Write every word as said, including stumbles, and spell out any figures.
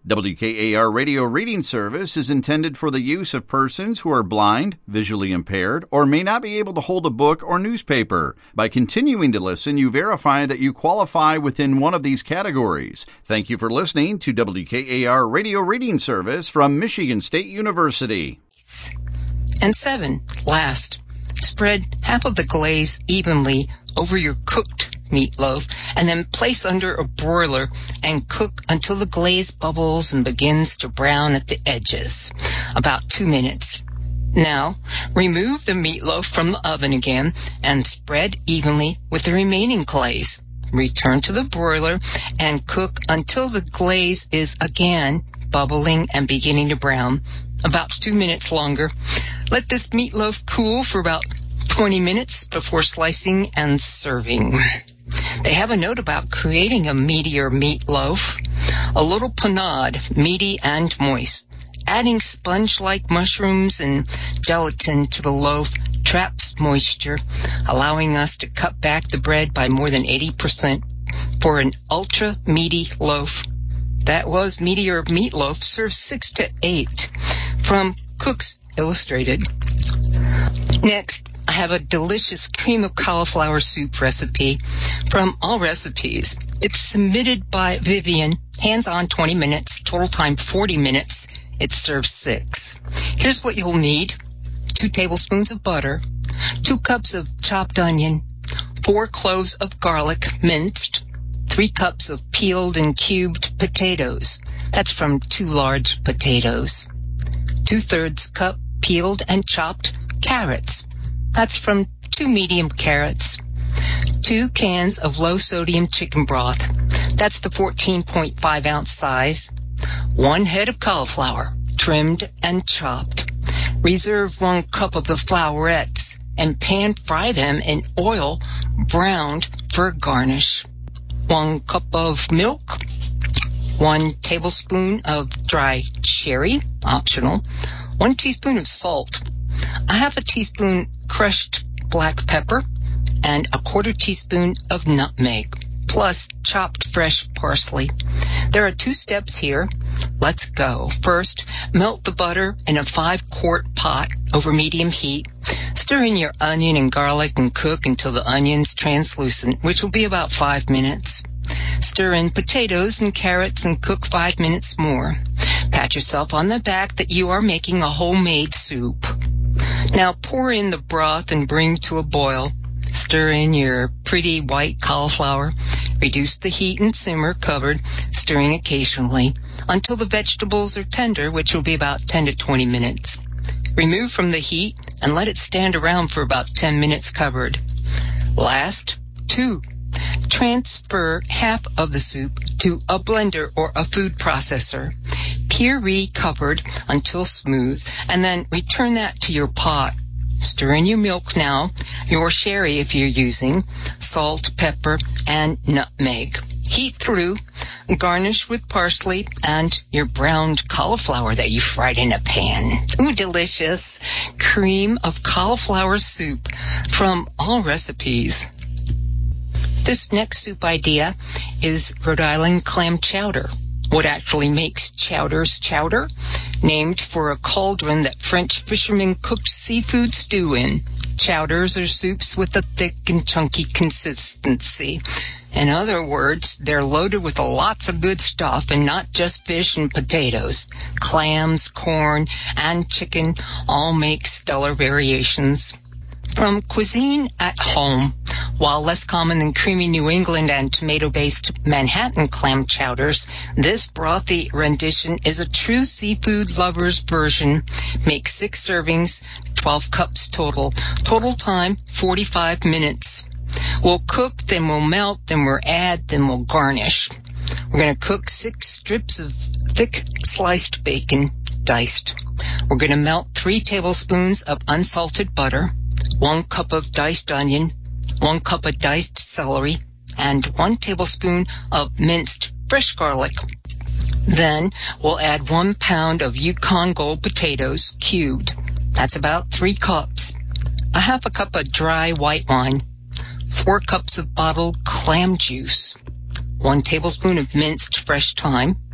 W K A R Radio Reading Service is intended for the use of persons who are blind, visually impaired, or may not be able to hold a book or newspaper. By continuing to listen, you verify that you qualify within one of these categories. Thank you for listening to W K A R Radio Reading Service from Michigan State University. And seven, last, spread half of the glaze evenly over your cooked meatloaf and then place under a broiler and cook until the glaze bubbles and begins to brown at the edges, about two minutes. Now, remove the meatloaf from the oven again and spread evenly with the remaining glaze. Return to the broiler and cook until the glaze is again bubbling and beginning to brown, about two minutes longer. Let this meatloaf cool for about twenty minutes before slicing and serving. They have a note about creating a meatier meatloaf. A little panade, meaty and moist. Adding sponge-like mushrooms and gelatin to the loaf traps moisture, allowing us to cut back the bread by more than eighty percent for an ultra-meaty loaf. That was meatier meatloaf, served six to eight from Cook's Illustrated. Next, I have a delicious cream of cauliflower soup recipe from All Recipes. It's submitted by Vivian, hands-on twenty minutes, total time forty minutes. It serves six. Here's what you'll need. Two tablespoons of butter, two cups of chopped onion, four cloves of garlic minced, three cups of peeled and cubed potatoes. That's from two large potatoes. Two-thirds cup peeled and chopped carrots. That's from two medium carrots. Two cans of low-sodium chicken broth. That's the fourteen point five ounce size. One head of cauliflower, trimmed and chopped. Reserve one cup of the flowerets and pan-fry them in oil browned for a garnish. One cup of milk. One tablespoon of dry cherry, optional. One teaspoon of salt. A half a teaspoon crushed black pepper and a quarter teaspoon of nutmeg, plus chopped fresh parsley. There are two steps here. Let's go. First, melt the butter in a five-quart pot over medium heat. Stir in your onion and garlic and cook until the onion's translucent, which will be about five minutes. Stir in potatoes and carrots and cook five minutes more. Pat yourself on the back that you are making a homemade soup. Now pour in the broth and bring to a boil. Stir in your pretty white cauliflower. Reduce the heat and simmer covered, stirring occasionally, until the vegetables are tender, which will be about ten to twenty minutes. Remove from the heat and let it stand around for about ten minutes covered. Last, two. Transfer half of the soup to a blender or a food processor. Puree covered until smooth, and then return that to your pot. Stir in your milk now, your sherry if you're using, salt, pepper, and nutmeg. Heat through, garnish with parsley and your browned cauliflower that you fried in a pan. Ooh, delicious. Cream of cauliflower soup from All Recipes. This next soup idea is Rhode Island clam chowder. What actually makes chowders chowder? Named for a cauldron that French fishermen cooked seafood stew in. Chowders are soups with a thick and chunky consistency. In other words, they're loaded with lots of good stuff and not just fish and potatoes. Clams, corn, and chicken all make stellar variations. From Cuisine at Home, while less common than creamy New England and tomato-based Manhattan clam chowders, this brothy rendition is a true seafood lover's version. Make six servings, twelve cups total. Total time, forty-five minutes. We'll cook, then we'll melt, then we'll add, then we'll garnish. We're going to cook six strips of thick sliced bacon, diced. We're going to melt three tablespoons of unsalted butter, one cup of diced onion, one cup of diced celery, and one tablespoon of minced fresh garlic. Then we'll add one pound of Yukon Gold potatoes, cubed. That's about three cups. A half a cup of dry white wine, four cups of bottled clam juice, one tablespoon of minced fresh thyme,